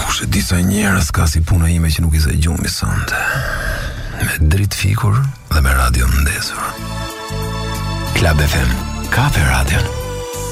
Kush e di sa njerëz ka si puna ime që nuk i sa gjumi sonte. Me dritë fikur dhe me radio ndesur. Club FM, Kafe Radio.